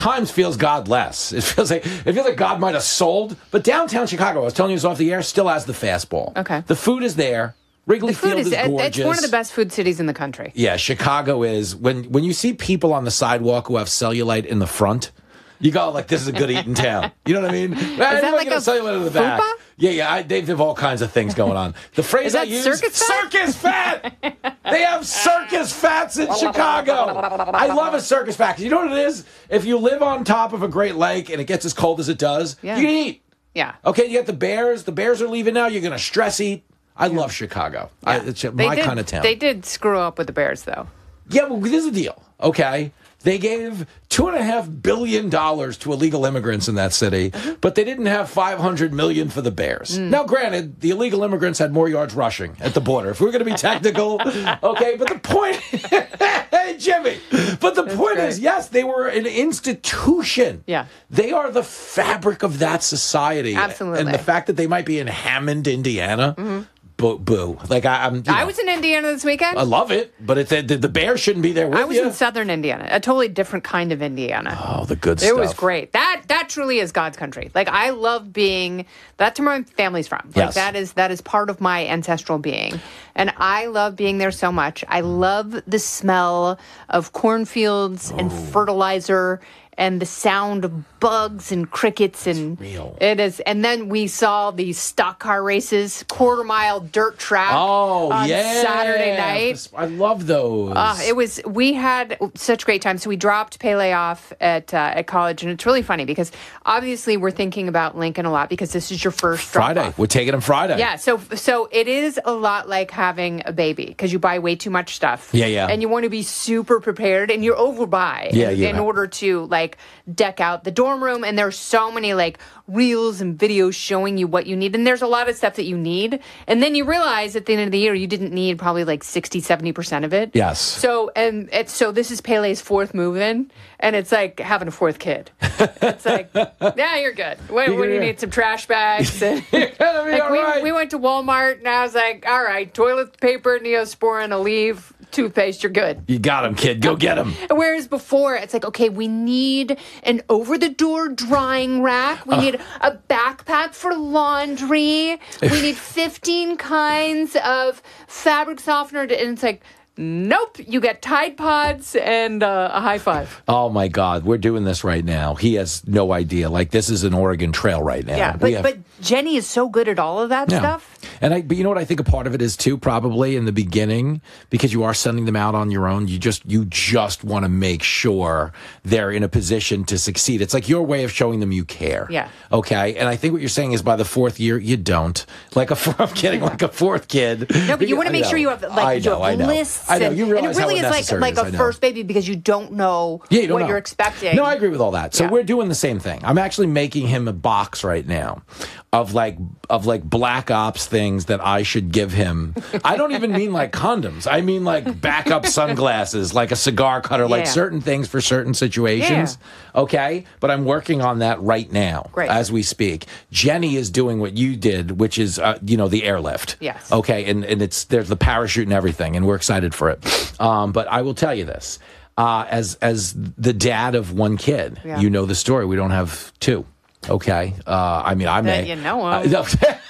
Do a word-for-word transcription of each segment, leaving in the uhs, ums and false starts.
times feels godless. It feels like it feels like God might have sold. But downtown Chicago, I was telling you this off the air, still has the fastball. Okay. The food is there. Wrigley the food Field is, is gorgeous. It's one of the best food cities in the country. Yeah, Chicago is. When when you see people on the sidewalk who have cellulite in the front, you go like, this is a good eating town. You know what I mean? Is that like a cellulite in the back? fupa? Yeah, yeah. I, they have all kinds of things going on. The phrase Is that I use, circus fat? circus fat. They have circus fats in Chicago. I love a circus fat. 'Cause you know what it is? If you live on top of a Great Lake and it gets as cold as it does, Yeah. you can eat. Yeah. Okay, you got the Bears. The Bears are leaving now. You're going to stress eat. I yeah. love Chicago. Yeah. I, it's They my did- kind of town. They did screw up with the Bears, though. Yeah, well, this is the deal, okay? They gave two and a half billion dollars to illegal immigrants in that city, Mm-hmm. but they didn't have five hundred million for the Bears. Mm. Now, granted, the illegal immigrants had more yards rushing at the border. If we're going to be technical, okay, but the point, hey, Jimmy, but the That's point great. is, yes, they were an institution. Yeah. They are the fabric of that society. Absolutely. And the fact that they might be in Hammond, Indiana, mm-hmm. boo, boo. Like, I, I'm, you I know, was in Indiana this weekend. I love it, but it, the, the Bears shouldn't be there with I was you. in southern Indiana, a totally different kind of Indiana. Oh, the good It stuff. was great. That that truly is God's country. Like I love being that's where my family's from. Like Yes. that is that is part of my ancestral being. And I love being there so much. I love the smell of cornfields and fertilizer and the sound of bugs and crickets and real. it is. And then we saw the stock car races, quarter mile dirt track Oh, on yeah. Saturday night. I love those. Uh, it was. We had such great time. So we dropped Pele off at uh, at college, and it's really funny because obviously we're thinking about Lincoln a lot because this is your first drop Friday. off. We're taking them Friday. Yeah, so so it is a lot like having a baby because you buy way too much stuff. Yeah, yeah. And you want to be super prepared, and you're overbuy Yeah, in, yeah. in order to like deck out the dorm room. And there's so many like reels and videos showing you what you need, and there's a lot of stuff that you need. And then you realize at the end of the year you didn't need probably like sixty, seventy percent of it. Yes. So and it's so this is Pele's fourth move-in, and it's like having a fourth kid. It's like, yeah, you're good. When, when you need some trash bags, and You're gonna be like all we, right. we went to Walmart, and I was like, all right, toilet paper, Neosporin, Aleve, toothpaste, you're good. You got him, kid. Go get him. Whereas before, it's like, okay, we need an over-the-door drying rack. We need a backpack for laundry. We need fifteen kinds of fabric softener. To, and it's like, nope, you get Tide Pods and uh, a high five. Oh, my God. We're doing this right now. He has no idea. Like, this is an Oregon Trail right now. Yeah, We but, have- but Jenny is so good at all of that Yeah. stuff. And I, but you know what I think a part of it is too, probably in the beginning, because you are sending them out on your own. You just you just want to make sure they're in a position to succeed. It's like your way of showing them you care. Yeah. Okay. And I think what you're saying is by the fourth year, you don't. Like a, I'm kidding, like a fourth kid. No, but you want to I make know. sure you have I like know, you I have know. lists. I know. and- You and realize it really how is like unnecessary like it is, a I know. first baby because you don't know Yeah, you don't what know. you're expecting. No, I agree with all that. So Yeah. we're doing the same thing. I'm actually making him a box right now of like of like black ops things that I should give him. I don't even mean like condoms. I mean like backup sunglasses, like a cigar cutter, like Yeah. certain things for certain situations. Okay? But I'm working on that right now Great. as we speak. Jenny is doing what you did, which is uh, you know, the airlift. Yes. Okay, and and it's there's the parachute and everything, and we're excited for it. Um, but I will tell you this. Uh, as as the dad of one kid, Yeah. you know the story. We don't have two. Okay. Uh, I mean, I That may. you know Uh, of. no.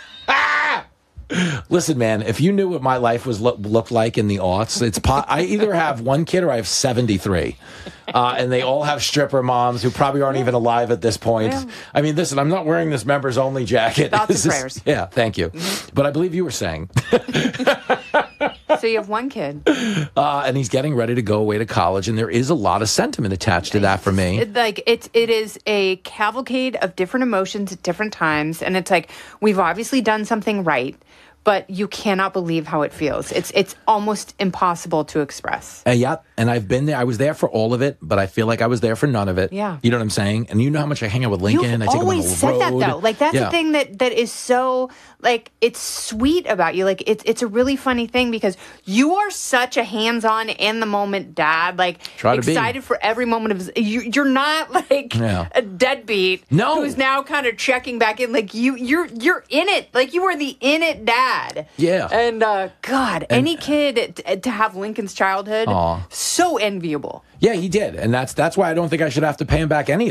Listen, man. If you knew what my life was lo- looked like in the aughts, it's po- I either have one kid or I have seventy-three, uh, and they all have stripper moms who probably aren't even alive at this point. Yeah. I mean, listen. I'm not wearing this members only jacket. Thoughts and This is- prayers. Yeah, thank you. But I believe you were saying. So you have one kid. Uh, and he's getting ready to go away to college, and there is a lot of sentiment attached to that for me. It, like it's it is a cavalcade of different emotions at different times, and it's like we've obviously done something right, but you cannot believe how it feels. It's it's almost impossible to express. Uh, yeah, and I've been there. I was there for all of it, but I feel like I was there for none of it. Yeah. You know what I'm saying? And you know how much I hang out with Lincoln. You've I take him on always the said that road. though. Like that's Yeah. the thing that that is so like it's sweet about you. Like it's it's a really funny thing because you are such a hands-on in the moment dad. Like Try to be. excited for every moment of you. You're not like Yeah. a deadbeat. No. who's now kind of checking back in. Like you you're you're in it. Like you are the in it dad. dad. Yeah. And uh, God, any kid t- to have Lincoln's childhood, Aw. so enviable. Yeah, he did, and that's that's why I don't think I should have to pay him back any